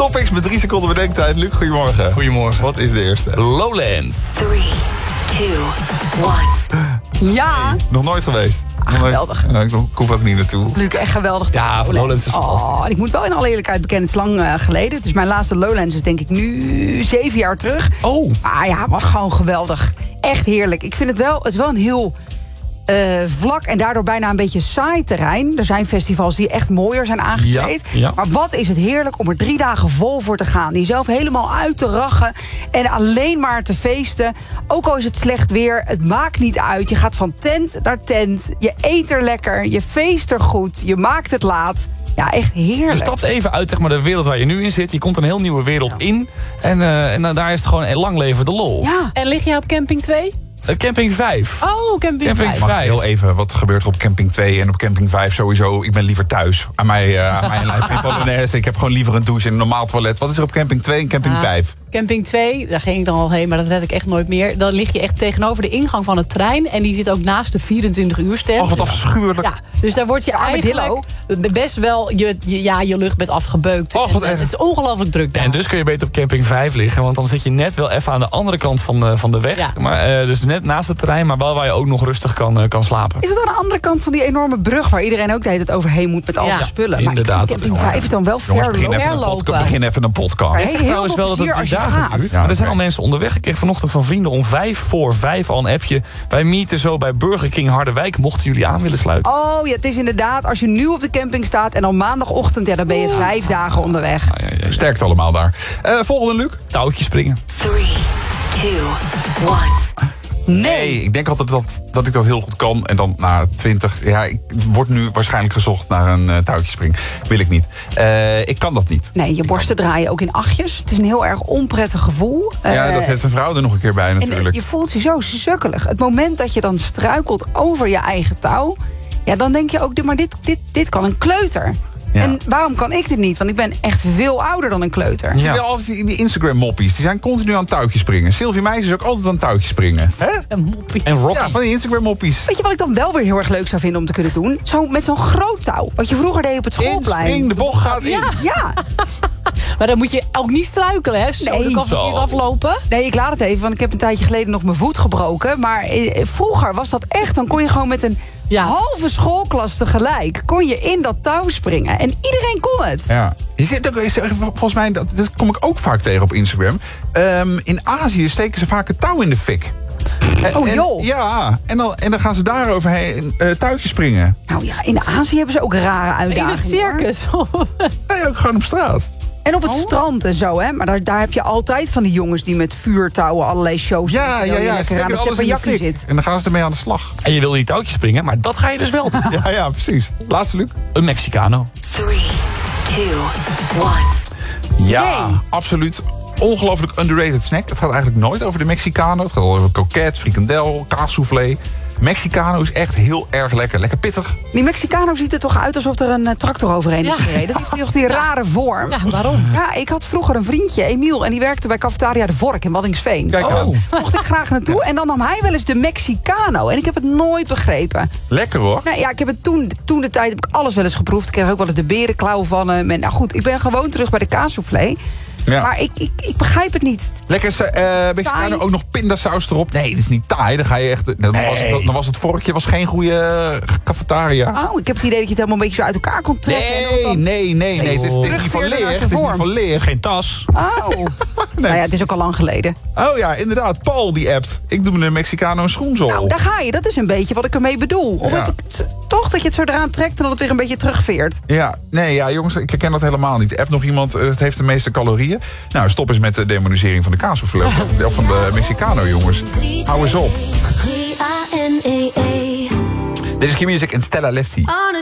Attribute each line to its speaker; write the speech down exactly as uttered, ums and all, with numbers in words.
Speaker 1: Topics met drie seconden bedenktijd. Luc, goedemorgen.
Speaker 2: Goedemorgen.
Speaker 1: Wat is de eerste?
Speaker 2: Lowlands.
Speaker 3: three, two, one.
Speaker 4: Ja.
Speaker 1: Nee, nog nooit geweest.
Speaker 4: Ah,
Speaker 1: Nog nooit-
Speaker 4: geweldig.
Speaker 1: Ja, ik hoef ook niet naartoe.
Speaker 4: Luc, echt geweldig.
Speaker 2: Ja, van Lowlands is fantastisch.
Speaker 4: Oh, ik moet wel in alle eerlijkheid bekennen, het is lang uh, geleden. Het is mijn laatste Lowlands, is denk ik nu zeven jaar terug.
Speaker 2: Oh.
Speaker 4: Ah ja, maar gewoon geweldig. Echt heerlijk. Ik vind het wel, het is wel een heel uh, vlak en daardoor bijna een beetje saai terrein. Er zijn festivals die echt mooier zijn aangekleed.
Speaker 2: Ja, ja.
Speaker 4: Maar wat is het heerlijk om er drie dagen vol voor te gaan. Jezelf helemaal uit te rachen en alleen maar te feesten. Ook al is het slecht weer, het maakt niet uit. Je gaat van tent naar tent. Je eet er lekker, je feest er goed, je maakt het laat. Ja, echt heerlijk.
Speaker 2: Je stapt even uit zeg maar, de wereld waar je nu in zit. Je komt een heel nieuwe wereld in. En, uh, en uh, daar is het gewoon een lang leven de lol.
Speaker 4: Ja.
Speaker 5: En lig jij op camping twee?
Speaker 2: Uh, camping vijf.
Speaker 5: Oh, camping,
Speaker 2: Camping
Speaker 5: vijf.
Speaker 1: Mag ik
Speaker 2: vijf.
Speaker 1: heel even, wat gebeurt er op camping twee en op camping vijf sowieso? Ik ben liever thuis. Aan mij, uh, aan mij lijf geen polonaise. Ik heb gewoon liever een douche en een normaal toilet. Wat is er op camping twee en camping
Speaker 5: Ah.
Speaker 1: vijf?
Speaker 5: Camping twee, daar ging ik dan al heen, maar dat red ik echt nooit meer. Dan lig je echt tegenover de ingang van het trein. En die zit ook naast de vierentwintig uur stand.
Speaker 1: Och, wat afschuwelijk.
Speaker 5: Ja, dus daar word je
Speaker 4: Arme
Speaker 5: eigenlijk best wel je, je, ja, je luchtbed afgebeukt.
Speaker 1: Och, wat
Speaker 5: En
Speaker 1: erg.
Speaker 5: het is ongelooflijk druk daar.
Speaker 2: En dus kun je beter op camping vijf liggen. Want dan zit je net wel even aan de andere kant van de, van de weg.
Speaker 5: Ja.
Speaker 2: Maar, uh, dus net naast het terrein, maar wel waar je ook nog rustig kan, uh, kan slapen.
Speaker 4: Is het aan de andere kant van die enorme brug waar iedereen ook de hele tijd overheen moet met al
Speaker 5: Ja,
Speaker 4: zijn spullen?
Speaker 2: inderdaad,
Speaker 4: Maar ik
Speaker 2: dat
Speaker 4: vind
Speaker 2: is
Speaker 4: camping
Speaker 2: wel
Speaker 4: vijf is dan wel
Speaker 1: Jongens,
Speaker 4: ver
Speaker 1: begin
Speaker 4: lopen.
Speaker 1: even, een
Speaker 5: Verlopen.
Speaker 1: podca- begin even een podcast.
Speaker 4: Hey,
Speaker 2: Ik zeg
Speaker 4: heel
Speaker 2: trouwens
Speaker 4: veel
Speaker 2: wel dat het
Speaker 4: plezier
Speaker 2: drie
Speaker 4: als je
Speaker 2: dagen
Speaker 4: gaat.
Speaker 2: duurt.
Speaker 1: Ja,
Speaker 2: maar er zijn
Speaker 1: oké.
Speaker 2: al mensen onderweg. Ik kreeg vanochtend van vrienden om vijf voor vijf al een appje. Wij meeten zo bij Burger King Harderwijk. Mochten jullie aan willen sluiten.
Speaker 4: Oh ja, het is inderdaad, als je nu op de camping staat en dan maandagochtend, ja, dan ben je vijf dagen onderweg.
Speaker 2: Ah, ja, ja, ja.
Speaker 1: Sterkt allemaal daar. Uh, volgende, Luc.
Speaker 2: Touwtjes springen.
Speaker 3: Three, two, one.
Speaker 1: Nee, ik denk altijd dat, dat ik dat heel goed kan. En dan na twintig, ja, ik word nu waarschijnlijk gezocht naar een uh, touwtjespring. Wil ik niet. Uh, ik kan dat niet.
Speaker 4: Nee, je borsten draaien ook in achtjes. Het is een heel erg onprettig gevoel.
Speaker 1: Ja,
Speaker 4: Eh,
Speaker 1: dat heeft een vrouw er nog een keer bij
Speaker 4: en
Speaker 1: natuurlijk.
Speaker 4: je voelt je zo sukkelig. Het moment dat je dan struikelt over je eigen touw, ja, dan denk je ook, maar dit, dit, dit kan een kleuter.
Speaker 1: Ja.
Speaker 4: En waarom kan ik dit niet? Want ik ben echt veel ouder dan een kleuter.
Speaker 1: Zie je wel altijd die, die Instagram-moppies? Die zijn continu aan het touwtje springen. Sylvie Meijs is ook altijd aan het touwtje springen. Hè?
Speaker 5: Een moppie.
Speaker 2: En Rocky.
Speaker 1: Ja, van die Instagram-moppies.
Speaker 4: Weet je wat ik dan wel weer heel erg leuk zou vinden om te kunnen doen? Zo, met zo'n groot touw. Wat je vroeger deed op het schoolplein.
Speaker 1: Inspring, de bocht gaat in.
Speaker 5: Ja.
Speaker 4: Ja,
Speaker 5: Maar dan moet je ook niet struikelen, hè? Zo,
Speaker 4: Nee.
Speaker 5: dan kan verkeerd
Speaker 2: Zo.
Speaker 5: aflopen.
Speaker 4: nee, ik laat het even, want ik heb een tijdje geleden nog mijn voet gebroken. Maar eh, vroeger was dat echt, dan kon je gewoon met een
Speaker 5: Ja.
Speaker 4: halve schoolklas tegelijk, kon je in dat touw springen. En iedereen kon het.
Speaker 1: Ja. Je zit ook, is- volgens mij, dat, dat kom ik ook vaak tegen op Instagram. Ehm, in Azië steken ze vaak het touw in de fik. En-
Speaker 4: Oh,
Speaker 1: en-
Speaker 4: joh.
Speaker 1: Ja, en dan, en dan gaan ze daar overheen uh, touwtjes springen.
Speaker 4: Nou ja, in Azië hebben ze ook rare
Speaker 5: In
Speaker 4: uitdagingen.
Speaker 5: het circus.
Speaker 1: Nee, ook gewoon op straat.
Speaker 4: En op het
Speaker 5: Oh.
Speaker 4: strand en zo, hè. Maar daar, daar heb je altijd van die jongens die met vuurtouwen allerlei shows doen.
Speaker 1: Ja, ja,
Speaker 4: terwijl je
Speaker 1: ja. Ze
Speaker 4: lekker aan
Speaker 1: steken
Speaker 4: de
Speaker 1: alles in de
Speaker 4: teppanyaki
Speaker 1: fik.
Speaker 4: zit.
Speaker 1: En dan gaan ze ermee aan de slag.
Speaker 2: En je wil die touwtjes springen, maar dat ga je dus wel doen.
Speaker 1: Ja, ja, precies. Laatste, Luc.
Speaker 2: Een Mexicano.
Speaker 3: Three, two, one.
Speaker 1: Ja,
Speaker 4: Nee.
Speaker 1: absoluut. Ongelooflijk underrated snack. Het gaat eigenlijk nooit over de Mexicano. Het gaat over kroket, frikandel, kaassoufflé. Mexicano is echt heel erg lekker. Lekker pittig.
Speaker 4: Die Mexicano ziet er toch uit alsof er een eh, tractor overheen is
Speaker 5: Ja.
Speaker 4: gereden. Dat heeft toch die rare vorm.
Speaker 5: Ja, waarom?
Speaker 4: Ja, ik had vroeger een vriendje, Emiel, en die werkte bij Cafetaria De Vork in Waddinxveen.
Speaker 1: Kijk
Speaker 2: Oh.
Speaker 1: aan.
Speaker 4: Mocht ik graag naartoe en dan nam hij wel eens de Mexicano. En ik heb het nooit begrepen.
Speaker 1: Lekker hoor.
Speaker 4: Nou ja, ik heb het toen, toen de tijd heb ik alles wel eens geproefd. Ik kreeg ook wel eens de berenklauw van hem. En nou goed, ik ben gewoon terug bij de kaassoufflé.
Speaker 1: Ja.
Speaker 4: Maar ik, ik, ik begrijp het niet.
Speaker 1: Lekker uh, Mexicano,
Speaker 4: Taai.
Speaker 1: ook nog pindasaus erop. Nee, dit is niet taai. Dan ga je echt. Dan, was, het, dan was het vorkje was geen goede uh, cafetaria.
Speaker 4: Oh, ik heb het idee dat je het helemaal een beetje zo uit elkaar kon trekken. en
Speaker 1: Nee,
Speaker 4: dan-
Speaker 1: nee, nee, nee. Het is, het is niet van
Speaker 4: Terugveer naar
Speaker 1: leer.
Speaker 4: zijn
Speaker 1: Het is niet
Speaker 4: vorm.
Speaker 1: van leer.
Speaker 2: Geen tas.
Speaker 4: Oh. Nou ja, het is ook al lang geleden.
Speaker 1: Oh ja, inderdaad. Paul die appt. Ik doe me een Mexicano een schoenzol.
Speaker 4: Nou, daar ga je. Dat is een beetje wat ik ermee bedoel. Of
Speaker 1: Ja.
Speaker 4: heb ik het, toch dat je het zo eraan trekt en dat het weer een beetje terugveert.
Speaker 1: Ja, nee, ja, jongens, ik herken dat helemaal niet. App nog iemand, uh, het heeft de meeste calorieën. Nou, stop eens met de demonisering van de kaassoufflé. Of van de Mexicano, jongens. Hou eens op. Dit is Q-Music en Stella Lefty.